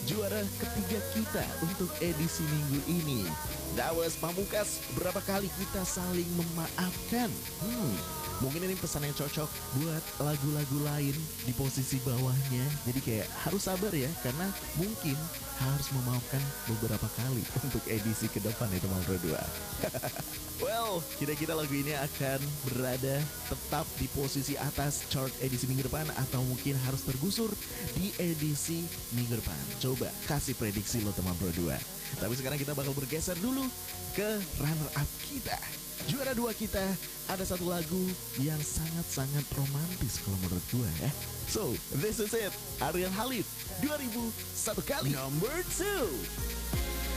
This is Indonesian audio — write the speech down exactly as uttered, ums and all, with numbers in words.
juara ketiga kita untuk edisi minggu ini. Dawes Pamungkas, berapa kali kita saling memaafkan? Hmm, mungkin ini pesan yang cocok buat lagu-lagu lain di posisi bawahnya. Jadi kayak harus sabar ya, karena mungkin harus memaafkan beberapa kali untuk edisi ke depan ya teman berdua. Well, kira-kira lagu ini akan berada tetap di posisi atas chart edisi minggu depan atau mungkin harus tergusur di edisi minggu depan. Coba kasih prediksi lo teman berdua. Tapi sekarang kita bakal bergeser dulu ke runner up kita. Juara dua kita ada satu lagu yang sangat-sangat romantis kalau menurut gue ya. So, this is it. Ariel Halif, dua ribu satu kali. Number two.